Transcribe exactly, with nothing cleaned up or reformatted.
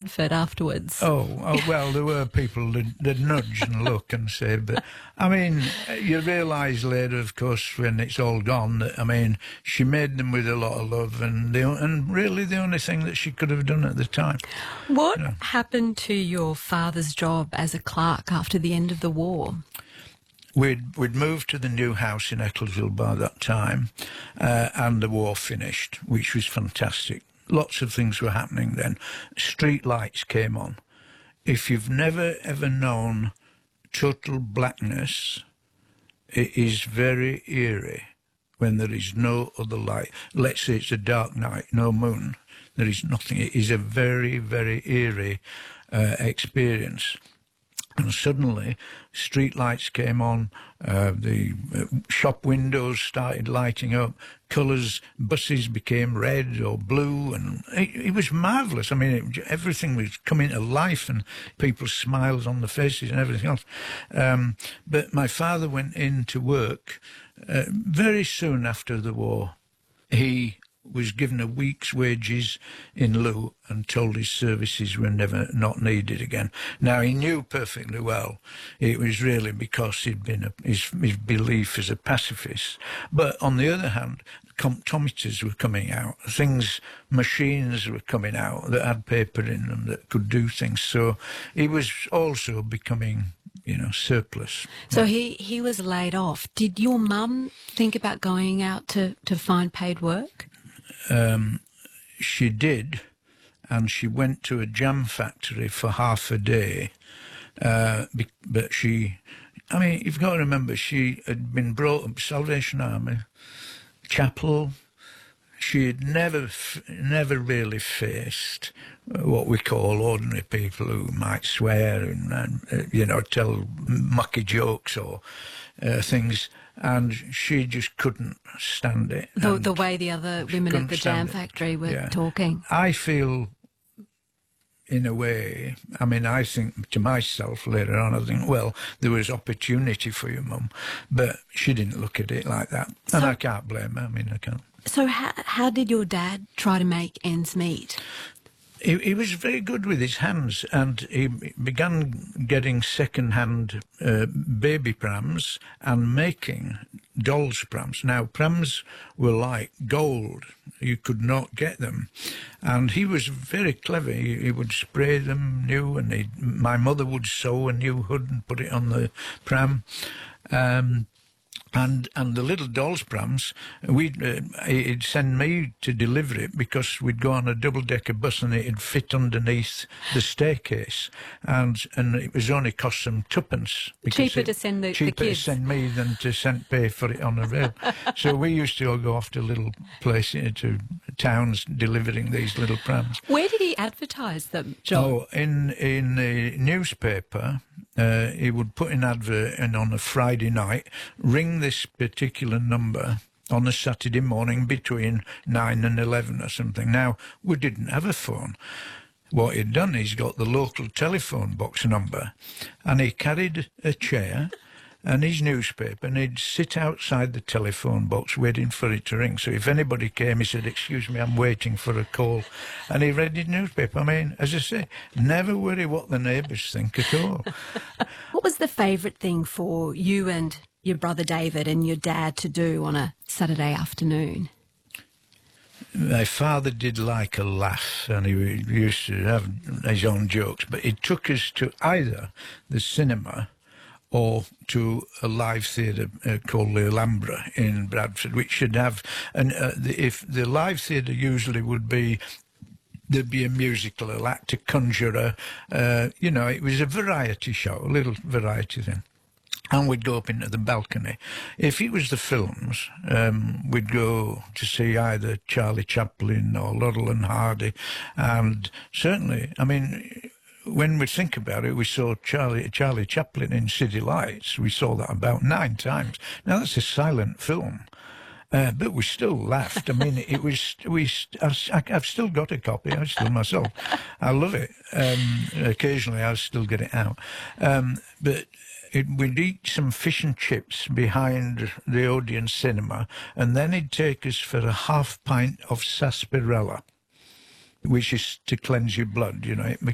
effort afterwards. Oh, oh well, there were people that, that nudge and look and say, but I mean, you realise later, of course, when it's all gone, that I mean, she made them with a lot of love, and the, and really the only thing that she could have done at the time. What you know. happened to your father's job as a clerk after the end of the war? We'd, we'd moved to the new house in Ecclesville by that time, uh, and the war finished, which was fantastic. Lots of things were happening then. Street lights came on. If you've never, ever known total blackness, it is very eerie when there is no other light. Let's say it's a dark night, no moon. There is nothing. It is a very, very eerie uh, experience. And suddenly, street lights came on, uh, the uh, shop windows started lighting up, colours, buses became red or blue, and it, it was marvellous. I mean, it, everything was coming to life, and people's smiles on the faces and everything else. Um, but my father went in to work uh, very soon after the war. He was given a week's wages in lieu and told his services were never not needed again. Now, he knew perfectly well it was really because he'd been a, his, his belief as a pacifist. But on the other hand, comptometers were coming out, things, machines were coming out that had paper in them that could do things. So he was also becoming, you know, surplus. So he, he was laid off. Did your mum think about going out to, to find paid work? Um, she did, and she went to a jam factory for half a day. Uh, but she, I mean, you've got to remember, she had been brought up Salvation Army, chapel. She had never, never really faced what we call ordinary people who might swear and, and you know, tell mucky jokes or uh, things. And she just couldn't stand it. The, the way the other women at the jam it. factory were yeah. talking. I feel, in a way, I mean, I think to myself later on, I think, well, there was opportunity for your mum, but she didn't look at it like that. So, and I can't blame her. I mean, I can't. So how, how did your dad try to make ends meet? He, he was very good with his hands, and he began getting second-hand uh, baby prams and making dolls' prams. Now, prams were like gold. You could not get them. And he was very clever. He, he would spray them new, and he'd, my mother would sew a new hood and put it on the pram. Um, And and the little dolls' prams, we'd, uh, he'd send me to deliver it because we'd go on a double-decker bus and it'd fit underneath the staircase. And and it was only cost them twopence. Cheaper it, to send the, the cheaper kids. to send me than to send pay for it on a rail. So we used to all go off to little places, to towns, delivering these little prams. Where did he advertise them, John? Oh, in, in the newspaper. Uh, he would put an advert in on a Friday night, ring this particular number on a Saturday morning between nine and eleven or something. Now, we didn't have a phone. What he'd done, he's got the local telephone box number, and he carried a chair and his newspaper, and he'd sit outside the telephone box waiting for it to ring. So if anybody came, he said, "Excuse me, I'm waiting for a call." And he read his newspaper. I mean, as I say, never worry what the neighbours think at all. What was the favourite thing for you and your brother David and your dad to do on a Saturday afternoon? My father did like a laugh, and he used to have his own jokes, but he took us to either the cinema or to a live theatre uh, called the Alhambra in Bradford, which should have, and uh, the, if the live theatre usually would be, there'd be a musical, a act, a conjurer, uh, you know, it was a variety show, a little variety thing. And we'd go up into the balcony. If it was the films, um, we'd go to see either Charlie Chaplin or Laurel and Hardy, and certainly, I mean, when we think about it, we saw Charlie Charlie Chaplin in City Lights. We saw that about nine times. Now, that's a silent film, uh, but we still laughed. I mean, it was, we. I've still got a copy. I still myself. I love it. Um, occasionally, I still get it out. Um, but it, we'd eat some fish and chips behind the Odeon cinema, and then he'd take us for a half pint of sarsaparilla, which is to cleanse your blood, you know. It